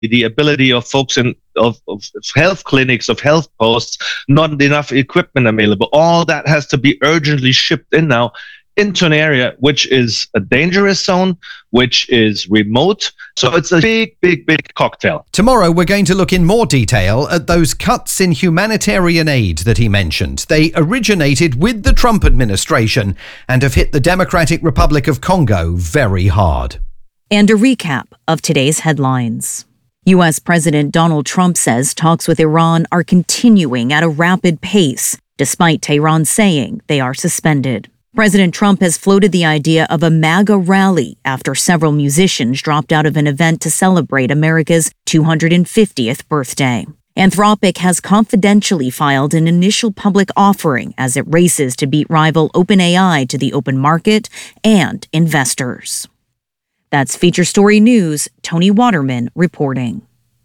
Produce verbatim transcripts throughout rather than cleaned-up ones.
the ability of folks in of, of health clinics, of health posts, not enough equipment available. All that has to be urgently shipped in now into an area which is a dangerous zone, which is remote. So it's a big, big, big cocktail. Tomorrow, we're going to look in more detail at those cuts in humanitarian aid that he mentioned. They originated with the Trump administration and have hit the Democratic Republic of Congo very hard. And a recap of today's headlines. U S President Donald Trump says talks with Iran are continuing at a rapid pace, despite Tehran saying they are suspended. President Trump has floated the idea of a MAGA rally after several musicians dropped out of an event to celebrate America's two hundred fiftieth birthday. Anthropic has confidentially filed an initial public offering as it races to beat rival OpenAI to the open market and investors. That's Feature Story News, Tony Waterman reporting.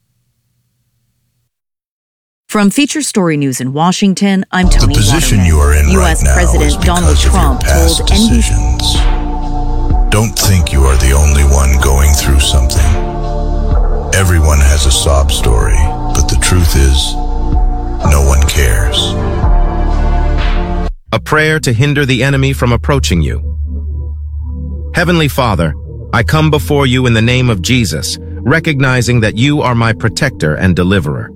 From Feature Story News in Washington, I'm Tony Waterman. The position Waterman. you are in U S right now President is because Donald of Trump your past told N B C. decisions. Don't think you are the only one going through something. Everyone has a sob story, but the truth is, no one cares. A prayer to hinder the enemy from approaching you. Heavenly Father, I come before you in the name of Jesus, recognizing that you are my protector and deliverer.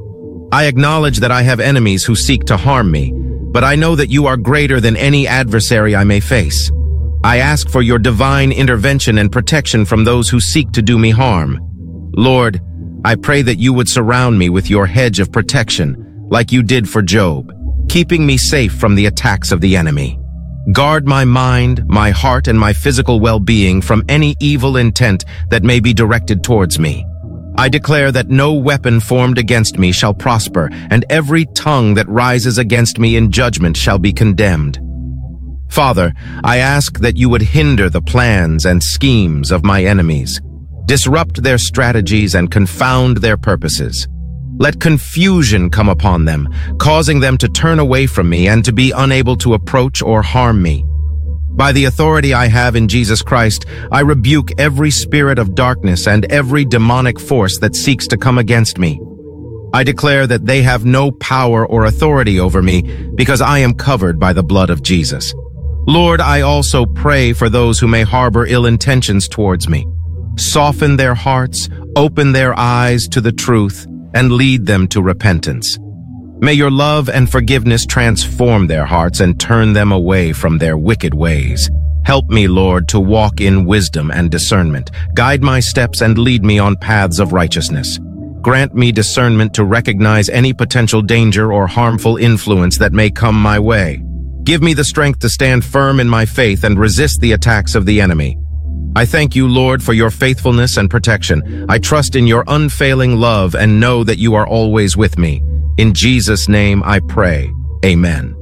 I acknowledge that I have enemies who seek to harm me, but I know that you are greater than any adversary I may face. I ask for your divine intervention and protection from those who seek to do me harm. Lord, I pray that you would surround me with your hedge of protection, like you did for Job, keeping me safe from the attacks of the enemy. Guard my mind, my heart, and my physical well-being from any evil intent that may be directed towards me. I declare that no weapon formed against me shall prosper, and every tongue that rises against me in judgment shall be condemned. Father, I ask that you would hinder the plans and schemes of my enemies, disrupt their strategies and confound their purposes. Let confusion come upon them, causing them to turn away from me and to be unable to approach or harm me. By the authority I have in Jesus Christ, I rebuke every spirit of darkness and every demonic force that seeks to come against me. I declare that they have no power or authority over me because I am covered by the blood of Jesus. Lord, I also pray for those who may harbor ill intentions towards me. Soften their hearts, open their eyes to the truth, and lead them to repentance. May your love and forgiveness transform their hearts and turn them away from their wicked ways. Help me, Lord, to walk in wisdom and discernment. Guide my steps and lead me on paths of righteousness. Grant me discernment to recognize any potential danger or harmful influence that may come my way. Give me the strength to stand firm in my faith and resist the attacks of the enemy. I thank you, Lord, for your faithfulness and protection. I trust in your unfailing love and know that you are always with me. In Jesus' name I pray. Amen.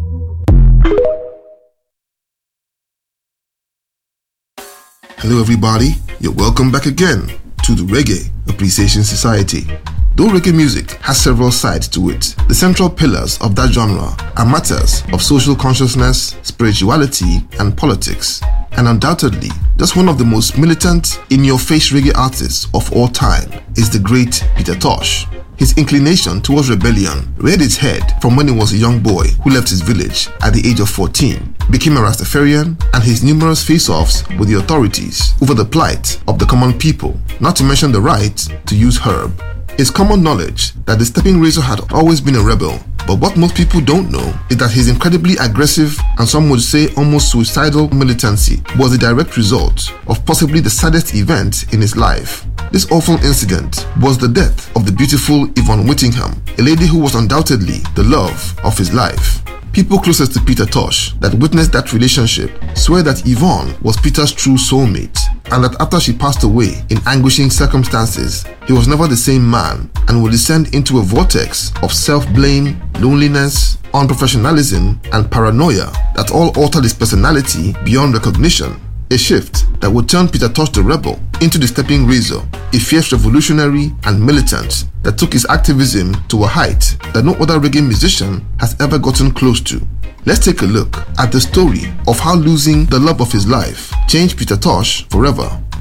Hello everybody, you're welcome back again to the Reggae Appreciation Society. Though reggae music has several sides to it, the central pillars of that genre are matters of social consciousness, spirituality, and politics. And undoubtedly, just one of the most militant, in-your-face reggae artists of all time is the great Peter Tosh. His inclination towards rebellion reared its head from when he was a young boy who left his village at the age of fourteen, became a Rastafarian, and his numerous face-offs with the authorities over the plight of the common people, not to mention the right to use herb. It's common knowledge that the Stepping Razor had always been a rebel, but what most people don't know is that his incredibly aggressive and some would say almost suicidal militancy was a direct result of possibly the saddest event in his life. This awful incident was the death of the beautiful Yvonne Whittingham, a lady who was undoubtedly the love of his life. People closest to Peter Tosh that witnessed that relationship swear that Yvonne was Peter's true soulmate, and that after she passed away in anguishing circumstances, he was never the same man and would descend into a vortex of self-blame, loneliness, unprofessionalism, and paranoia that all altered his personality beyond recognition. A shift that would turn Peter Tosh the rebel into the Stepping Razor, a fierce revolutionary and militant that took his activism to a height that no other reggae musician has ever gotten close to. Let's take a look at the story of how losing the love of his life changed Peter Tosh forever.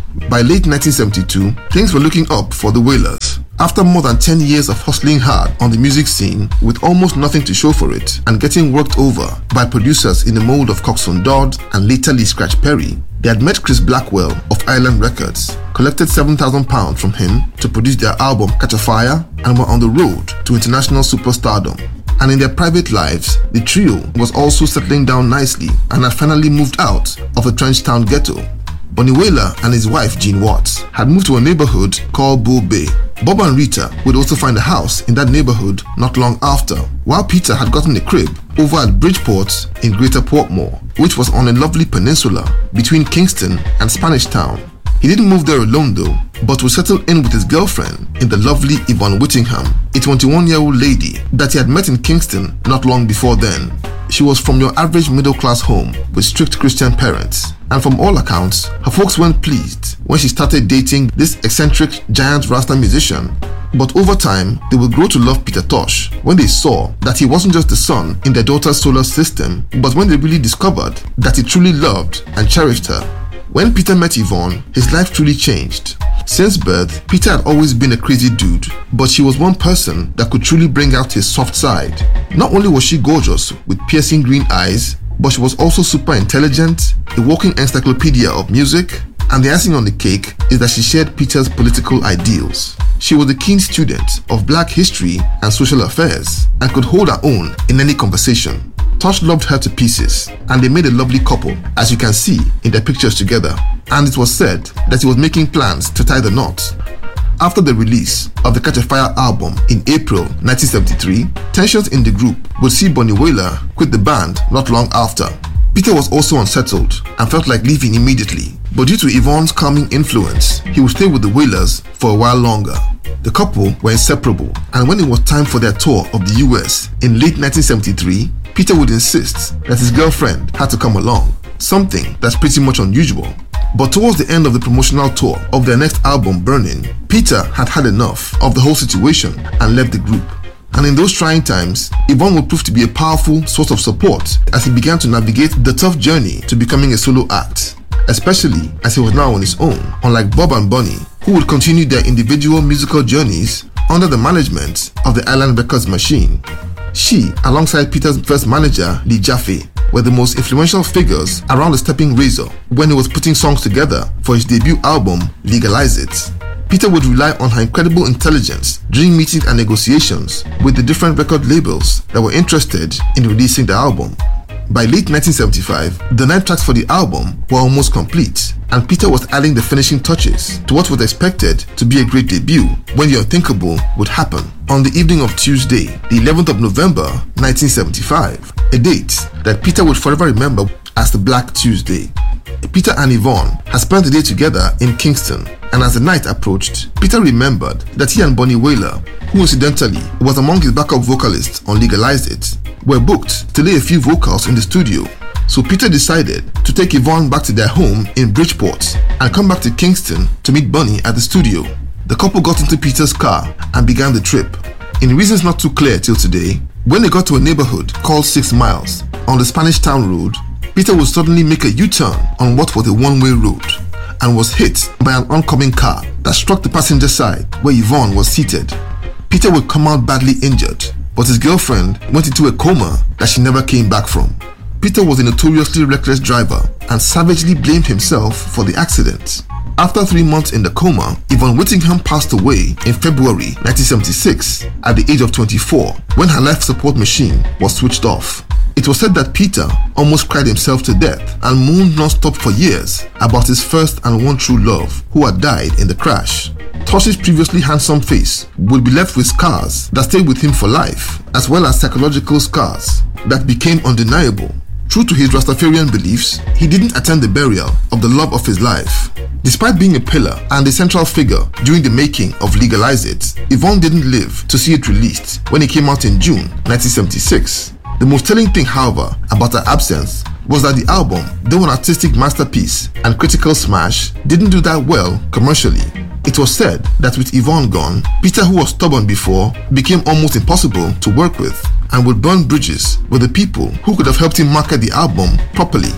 By late nineteen seventy-two, things were looking up for the Wailers. After more than ten years of hustling hard on the music scene with almost nothing to show for it and getting worked over by producers in the mold of Coxsone Dodd and later Lee Scratch Perry, they had met Chris Blackwell of Island Records, collected seven thousand pounds from him to produce their album Catch a Fire, and were on the road to international superstardom. And in their private lives, the trio was also settling down nicely and had finally moved out of the Trenchtown ghetto. Bunny Wailer and his wife Jean Watts had moved to a neighborhood called Bull Bay. Bob and Rita would also find a house in that neighborhood not long after, while Peter had gotten a crib over at Bridgeport in Greater Portmore, which was on a lovely peninsula between Kingston and Spanish Town. He didn't move there alone though, but was settled in with his girlfriend in the lovely Yvonne Whittingham, a twenty-one-year-old lady that he had met in Kingston not long before then. She was from your average middle-class home with strict Christian parents, and from all accounts, her folks weren't pleased when she started dating this eccentric giant Rasta musician. But over time, they would grow to love Peter Tosh when they saw that he wasn't just the sun in their daughter's solar system, but when they really discovered that he truly loved and cherished her. When Peter met Yvonne, his life truly changed. Since birth, Peter had always been a crazy dude, but she was one person that could truly bring out his soft side. Not only was she gorgeous with piercing green eyes, but she was also super intelligent, a walking encyclopedia of music, and the icing on the cake is that she shared Peter's political ideals. She was a keen student of black history and social affairs and could hold her own in any conversation. Tosh loved her to pieces, and they made a lovely couple, as you can see in their pictures together, and it was said that he was making plans to tie the knot. After the release of the Catch a Fire album in April nineteen seventy-three, tensions in the group would see Bunny Wailer quit the band not long after. Peter was also unsettled and felt like leaving immediately, but due to Yvonne's calming influence, he would stay with the Wailers for a while longer. The couple were inseparable, and when it was time for their tour of the U S in late nineteen seventy-three, Peter would insist that his girlfriend had to come along, something that's pretty much unusual. But towards the end of the promotional tour of their next album, Burning, Peter had had enough of the whole situation and left the group. And in those trying times, Yvonne would prove to be a powerful source of support as he began to navigate the tough journey to becoming a solo act, especially as he was now on his own, unlike Bob and Bunny, who would continue their individual musical journeys under the management of the Island Records machine. She, alongside Peter's first manager, Lee Jaffe, were the most influential figures around the stepping razor when he was putting songs together for his debut album, Legalize It. Peter would rely on her incredible intelligence during meetings and negotiations with the different record labels that were interested in releasing the album. By late nineteen seventy-five, the nine tracks for the album were almost complete, and Peter was adding the finishing touches to what was expected to be a great debut when the unthinkable would happen on the evening of Tuesday, the eleventh of November nineteen seventy-five, a date that Peter would forever remember as the Black Tuesday. Peter and Yvonne had spent the day together in Kingston, and as the night approached, Peter remembered that he and Bunny Wailer, who incidentally was among his backup vocalists on Legalize It, were booked to lay a few vocals in the studio. So Peter decided to take Yvonne back to their home in Bridgeport and come back to Kingston to meet Bunny at the studio. The couple got into Peter's car and began the trip. In reasons not too clear till today, when they got to a neighborhood called Six Miles on the Spanish Town Road, Peter would suddenly make a U-turn on what was a one-way road and was hit by an oncoming car that struck the passenger side where Yvonne was seated. Peter would come out badly injured, but his girlfriend went into a coma that she never came back from. Peter was a notoriously reckless driver and savagely blamed himself for the accident. After three months in the coma, Yvonne Whittingham passed away in February nineteen seventy-six at the age of twenty-four when her life support machine was switched off. It was said that Peter almost cried himself to death and moaned non-stop for years about his first and one true love who had died in the crash. Tosh's previously handsome face would be left with scars that stayed with him for life, as well as psychological scars that became undeniable. True to his Rastafarian beliefs, he didn't attend the burial of the love of his life. Despite being a pillar and a central figure during the making of Legalize It, Yvonne didn't live to see it released when it came out in June nineteen seventy-six. The most telling thing, however, about her absence was that the album, though an artistic masterpiece and critical smash, didn't do that well commercially. It was said that with Yvonne gone, Peter, who was stubborn before, became almost impossible to work with and would burn bridges with the people who could have helped him market the album properly.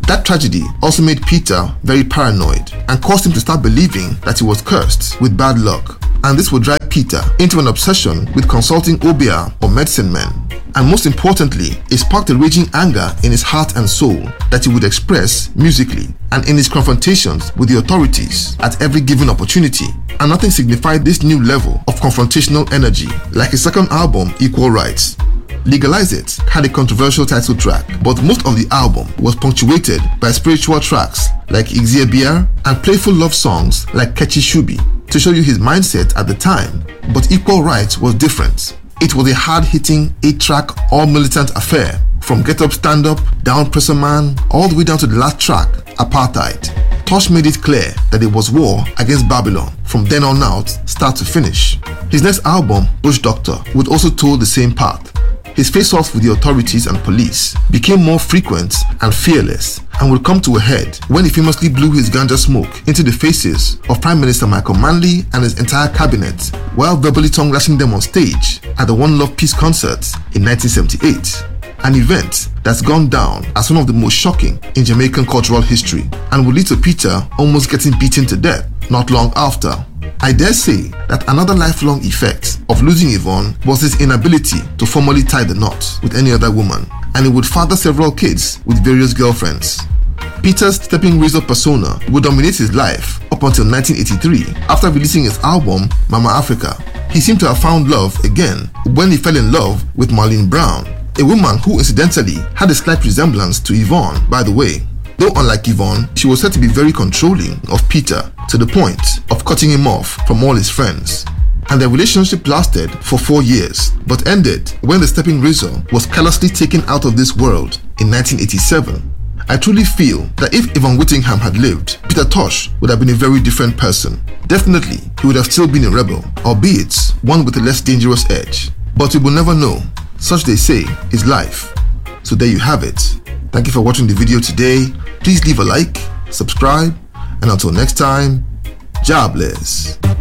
That tragedy also made Peter very paranoid and caused him to start believing that he was cursed with bad luck. And this would drive Peter into an obsession with consulting Obeah or medicine men. And most importantly, it sparked a raging anger in his heart and soul that he would express musically and in his confrontations with the authorities at every given opportunity. And nothing signified this new level of confrontational energy like his second album, Equal Rights. Legalize It had a controversial title track, but most of the album was punctuated by spiritual tracks like Ixia and playful love songs like Kechi Shubi to show you his mindset at the time. But Equal Rights was different. It was a hard-hitting, eight-track, all-militant affair, from Get Up Stand Up, Down Presser Man, all the way down to the last track, Apartheid. Tosh made it clear that it was war against Babylon from then on out, start to finish. His next album, Bush Doctor, would also toe the same path. His face-offs with the authorities and police became more frequent and fearless, and would come to a head when he famously blew his ganja smoke into the faces of Prime Minister Michael Manley and his entire cabinet while verbally tongue-lashing them on stage at the One Love Peace concert in nineteen seventy-eight. An event that's gone down as one of the most shocking in Jamaican cultural history and would lead to Peter almost getting beaten to death not long after. I dare say that another lifelong effect of losing Yvonne was his inability to formally tie the knot with any other woman, and he would father several kids with various girlfriends. Peter's stepping razor persona would dominate his life up until nineteen eighty-three after releasing his album Mama Africa. He seemed to have found love again when he fell in love with Marlene Brown, a woman who incidentally had a slight resemblance to Yvonne, by the way. Though unlike Yvonne, she was said to be very controlling of Peter to the point of cutting him off from all his friends. And their relationship lasted for four years, but ended when the stepping razor was callously taken out of this world in nineteen eighty-seven. I truly feel that if Yvonne Whittingham had lived, Peter Tosh would have been a very different person. Definitely, he would have still been a rebel, albeit one with a less dangerous edge. But we will never know. Such, they say, is life. So there you have it. Thank you for watching the video today. Please leave a like, subscribe, and until next time, Jah bless.